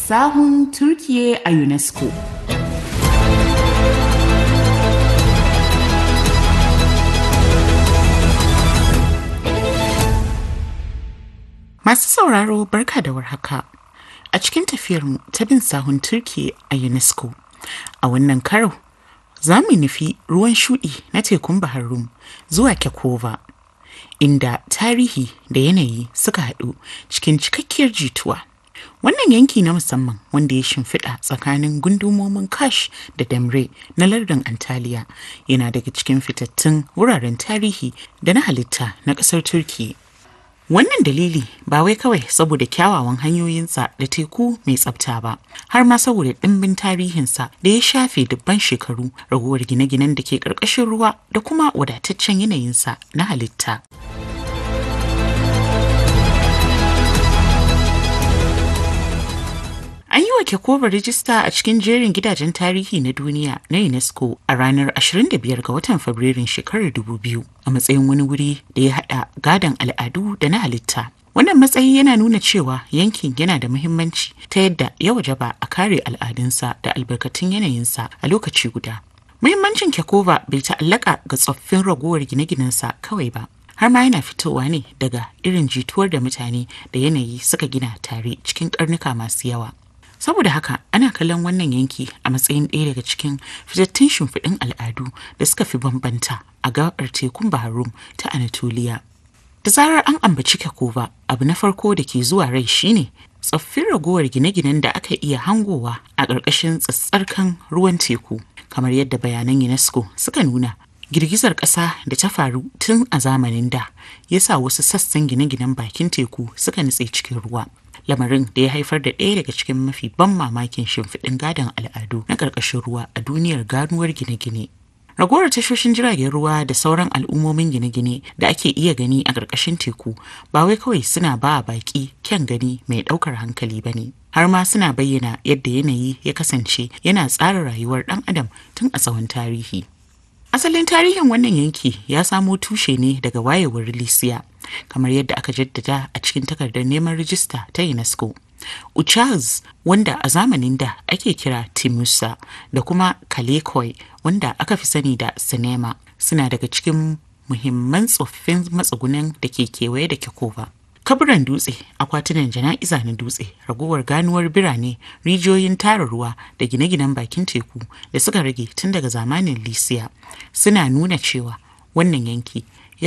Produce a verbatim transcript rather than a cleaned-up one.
Sahun Turkiye a UNESCO. Masu sauraro barka da warhaka. A cikin tafiyarmu ta bin sahun Turkiye a UNESCO, a wannan karo za mu nufi ruwan shuɗi na tekun Bahar Rum zuwa Kekova, inda tarihi da yanayi suka haɗu cikin cikakkiyar jituwa. Wannan yanki na musamman wanda ya shimfiɗa tsakanin gundumomin Kash da Demre na lardin Antalya yana daga cikin fitattun wuraren tarihi da na halitta na ƙasar Turkiyya. Wannan dalili ba wai kawai saboda kyawawan hanyoyinsa da teku mai tsafta ba, har ma saboda ɗimbin tarihinsa da ya shafe dubban shekaru, ragowar gine-ginen da ke ƙarƙashin ruwa da kuma wadataccen yanayinsa na halitta. An yi wa Kekova rijista a cikin jerin gidajen tarihi na duniya na UNESCO a ranar ashirin da biyar ga watan Fabrairun shekarar dubu biyu a matsayin wani wuri da ya haɗa gadon al'adu da na halitta. Wannan matsayi yana nuna cewa yankin yana da muhimmanci ta yadda ya wajaba a kare al'adunsa da albarkatun yanayinsa a lokaci guda. Muhimmancin Kekova bai ta'allaka ga tsoffin ragowar gine-ginensa kawai ba, har ma yana fitowa ne daga irin jituwar da mutane da yanayi suka gina tare cikin ƙarnuka masu yawa. Saboda haka ana kallon wannan yanki a matsayin ɗaya daga cikin fitattun shimfiɗin al'adu da suka fi bambanta a gaɓar tekun Bahar Rum ta Anatoliya. Da zarar an ambaci Kekova, abu na farko da ke zuwa rai shine tsoffin ragowar gine-ginen da aka iya hangowa a ƙarƙashin tsatstsarkan ruwan teku. Kamar yadda bayanan UNESCO suka nuna, girgizar ƙasa da ta faru tun a zamanin da ya sa wasu sassan gine-ginen bakin teku suka nutse cikin ruwa. Lamarin da ya haifar da ɗaya daga cikin mafi ban mamakin shimfiɗin gadon al'adu na ƙarƙashin ruwa a duniyar ganuwar gine-gine. Ragowar tashoshin jiragen ruwa da sauran al'ummomin gine-gine da ake iya gani a ƙarƙashin teku ba wai kawai suna ba baƙi kyan gani mai ɗaukar hankali ba ne, har ma suna bayyana yadda yanayi ya kasance yana tsara rayuwar ɗan adam tun a tsawon tarihi. Asalin tarihin wannan yanki ya samo tushe ne daga wayewar Lisiya, kamar yadda aka jaddada a cikin takardar neman rijista ta UNESCO. Uchaz, wanda a zamanin da ake kira Timusa, da kuma Kalekoi, wanda aka fi sani da Sinema, suna daga cikin muhimman tsoffin matsugunan da ke kewaye da Kekova. Kaburan dutse, akwatunan jana'iza na dutse, ragowar ganuwar birane, rijiyoyin tara ruwa da gine-ginen bakin teku da suka rage tun daga zamanin Lisiya suna nuna cewa wannan yanki